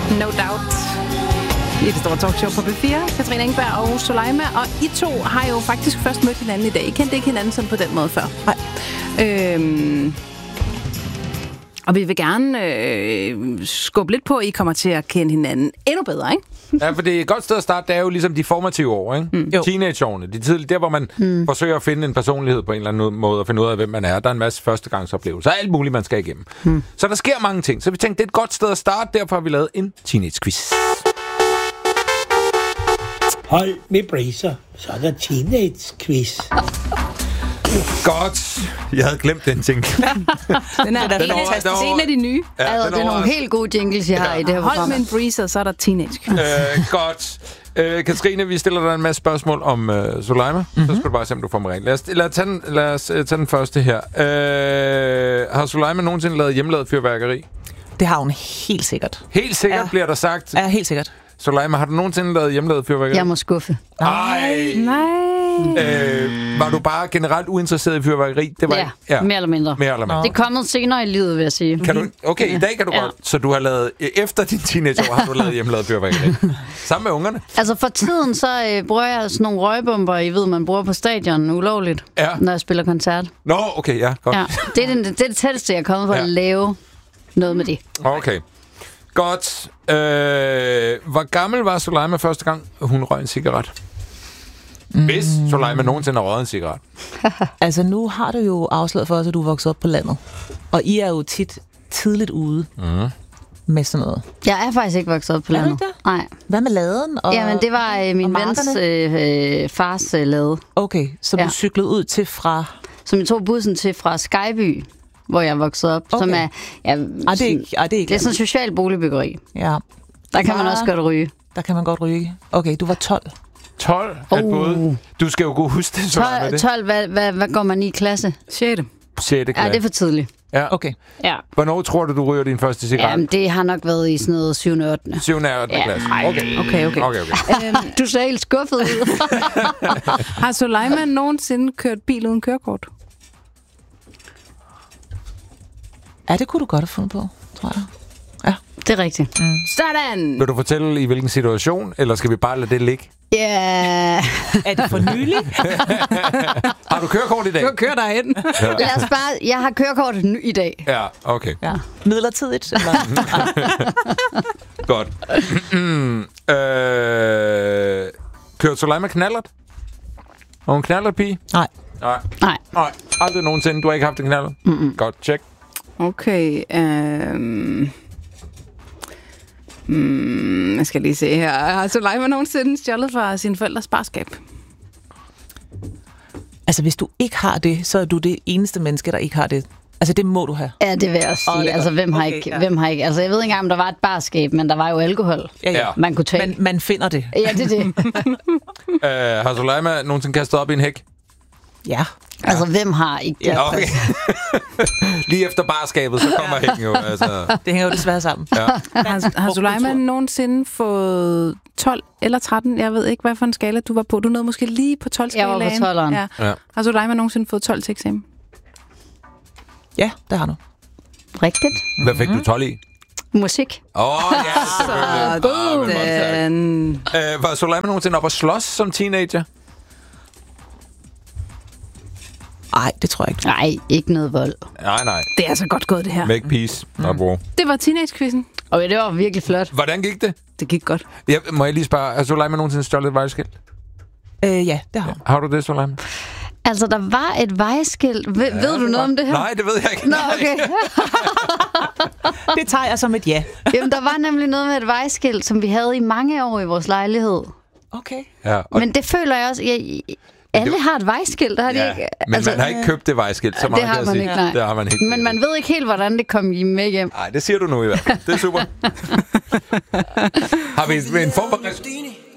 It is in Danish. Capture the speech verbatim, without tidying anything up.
No Doubt. I det store talkshow på B fire. Katrine Engberg og Soleima. Og I to har jo faktisk først mødt hinanden i dag. I kendte ikke hinanden sådan på den måde før. Nej. Øhm, og vi vil gerne øh, skubbe lidt på, at I kommer til at kende hinanden endnu bedre, ikke? Ja, for det er et godt sted at starte, det er jo ligesom de formative år, ikke? Mm. Teenageårene, de tidlige, der hvor man mm. forsøger at finde en personlighed på en eller anden måde, og finde ud af, hvem man er. Der er en masse førstegangsoplevelser, alt muligt, man skal igennem. Mm. Så der sker mange ting, så vi tænkte, det er et godt sted at starte, derfor har vi lavet en teenage-quiz. Hold med bracer, så er der teenage-quiz. Godt. Jeg havde glemt den ting. Den er, den er den en, over, over, en af de nye. Ja, altså, det er nogle helt gode jingles, jeg har ja. i det her program. Hold med en breezer, så er der teenage. øh, godt. Øh, Katrine, vi stiller dig en masse spørgsmål om øh, Soleima. Mm-hmm. Så skal du bare se, om du får mig rent. Lad os, lad os, tage, den, lad os uh, tage den første her. Øh, har Soleima nogensinde lavet hjemmelavet fyrværkeri? Det har hun helt sikkert. Helt sikkert ja. bliver der sagt. Ja, helt sikkert. Soleima, har du nogensinde lavet hjemmelavet fyrværkeri? Jeg må skuffe. Nej. Nej. Øh, var du bare generelt uinteresseret i fyrværkeri? Det var ja, ikke, ja, mere eller mindre. Mere eller mindre. Det er kommet senere i livet, vil jeg sige. Kan du, okay, i dag kan du ja. godt. Så du har lavet, efter din teenageår, har du lavet hjemmelavet fyrværkeri. Sammen med ungerne? Altså for tiden, så øh, bruger jeg sådan nogle røgbomber, I ved, man bruger på stadion ulovligt, ja. når jeg spiller koncert. Nå, okay, ja, godt. Ja, det, er det, det er det tætteste, jeg er kommet for ja. at lave noget med det. Okay. Godt. Øh, hvor gammel var Soleima første gang, hun røg en cigaret? Mm. Hvis Soleima nogensinde har røget en cigaret. Altså, nu har du jo afsløret for os, at du er vokset op på landet. Og I er jo tit tidligt ude mm. med sådan noget. Jeg er faktisk ikke vokset op på landet. Er du ikke det? Nej. Hvad med laden? Og, Jamen, det var øh, min vens øh, fars øh, lade. Okay, så ja. du cyklede ud til fra... Som jeg tog bussen til fra Skyby, hvor jeg voksede op. Okay. Som er... Ja, ah, det er ikke, ah, det er ikke det er sådan en social boligbyggeri. Ja. Der kan man også godt ryge. Der kan man godt ryge. Okay, du var tolv. tolv er oh. både. Du skal jo kunne huske det. tolv, det. tolv hvad, hvad, hvad går man i klasse? sjette. sjette klasse. Ja, det er for tidligt. Ja. Okay. Ja. Hvornår tror du, du ryger din første cigaret? Jamen, det har nok været i sådan noget syvende og ottende syvende og ottende ja. klasse. Okay, okay. okay. okay, okay. øhm, du ser helt skuffet ud. Har Soleima nogensinde kørt bil uden kørekort? Ja, det kunne du godt have fundet på, tror jeg. Ja. Det er rigtigt. Mm. Sådan! Vil du fortælle i hvilken situation, eller skal vi bare lade det ligge? Ja. Yeah. Er det for nylig? Har du kørekort i dag? Du kører derhen. Ja. Lad os bare... Jeg har kørekort i dag. Ja, okay. Ja. Midlertidigt, eller? Godt. øh, kørte Soleima knallert? Og hun knallertpige? Nej. Nej. Nej. Nej. Aldrig nogensinde. Du har ikke haft en knallert? Mm-mm. Godt, check. Okay. Øhm. Mm, jeg skal lige se her. Har Soleima nogensinde stjålet fra sine forældres sparskab? Altså, hvis du ikke har det, så er du det eneste menneske, der ikke har det. Altså, det må du have. Ja, det vil jeg også sige. Altså, hvem har, okay, ikke, ja. hvem har ikke... Altså, jeg ved ikke engang, om der var et barskab, men der var jo alkohol, ja, ja. man kunne tage. Man, man finder det. Ja, det er det. øh, har Soleima nogensinde kastet op i en hæk? Ja. Altså, hvem har ikke det? Ja, okay. Lige efter barskabet, så kommer hækken jo. Altså. Det hænger jo desværre sammen. Ja. Har, har Soleima nogensinde fået tolv eller tretten? Jeg ved ikke, hvad for en skala du var på. Du nåede måske lige på tolv-skalaen. Jeg var på tolveren. Ja. Ja. Har Soleima nogensinde fået tolv til eksamen? Ja, det har du. Rigtigt. Hvad fik du tolv i? Musik. Åh, oh, ja, selvfølgelig. Oh, øh, var Soleima nogensinde op og slås som teenager? Nej, det tror jeg ikke. Nej, ikke noget vold. Nej, nej. Det er altså godt gået, det her. Make peace, mm. bro. Det var teenage-quizzen. Okay, det var virkelig flot. Hvordan gik det? Det gik godt. Ja, må jeg lige spørge, har Soleima nogensinde stjålet et vejskilt? Øh, ja, det har hun. Har du det, Soleima? Altså, der var et vejskilt. Ved, ja, ved du noget var... om det her? Nej, det ved jeg ikke. Nå, okay. Det tager jeg som et ja. Jamen, der var nemlig noget med et vejskilt, som vi havde i mange år i vores lejlighed. Okay. Ja, og... Men det føler jeg også... Jeg, alle det... har et vejskilt, har de ja, ikke? Men altså, man har ikke købt det vejskilt, så meget det har kan man jeg ikke, sige. nej. Det har man ikke. Men man ved ikke helt, hvordan det kom med hjem. Nej, det siger du nu i hvert fald. Det er super. Har vi en form for...